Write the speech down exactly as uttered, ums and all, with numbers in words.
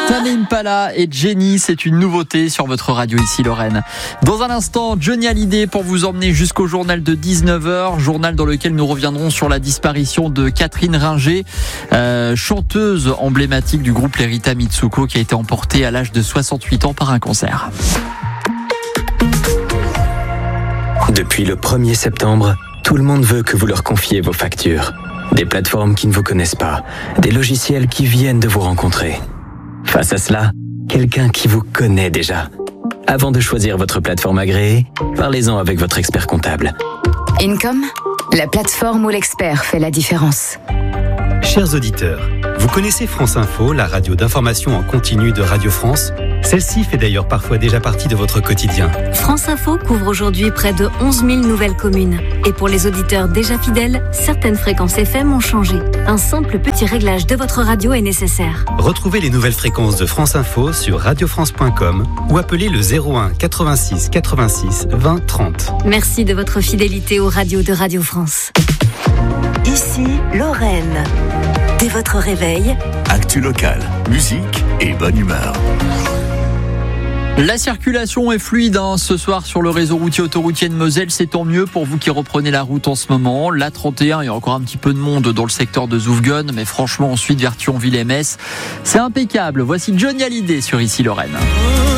Tame Impala et Jenny, c'est une nouveauté sur votre radio ici Lorraine. Dans un instant, Johnny Hallyday pour vous emmener jusqu'au journal de dix-neuf heures, journal dans lequel nous reviendrons sur la disparition de Catherine Ringer, euh, chanteuse emblématique du groupe Les Rita Mitsuko, qui a été emportée à l'âge de soixante-huit ans par un cancer. Depuis le premier septembre, tout le monde veut que vous leur confiez vos factures. Des plateformes qui ne vous connaissent pas, des logiciels qui viennent de vous rencontrer. Face à cela, quelqu'un qui vous connaît déjà. Avant de choisir votre plateforme agréée, parlez-en avec votre expert comptable. Income, la plateforme où l'expert fait la différence. Chers auditeurs, vous connaissez France Info, la radio d'information en continu de Radio France ? Celle-ci fait d'ailleurs parfois déjà partie de votre quotidien. France Info couvre aujourd'hui près de onze mille nouvelles communes. Et pour les auditeurs déjà fidèles, certaines fréquences F M ont changé. Un simple petit réglage de votre radio est nécessaire. Retrouvez les nouvelles fréquences de France Info sur radio france point com ou appelez le zéro un quatre-vingt-six quatre-vingt-six vingt trente. Merci de votre fidélité aux radios de Radio France. Ici, Lorraine. Dès votre réveil, actu locale, musique et bonne humeur. La circulation est fluide hein, ce soir sur le réseau routier autoroutier de Moselle. C'est tant mieux pour vous qui reprenez la route en ce moment. La trente et un, il y a encore un petit peu de monde dans le secteur de Zoufgone, mais franchement ensuite vers Thionville et Metz, c'est impeccable. Voici Johnny Hallyday sur Ici Lorraine.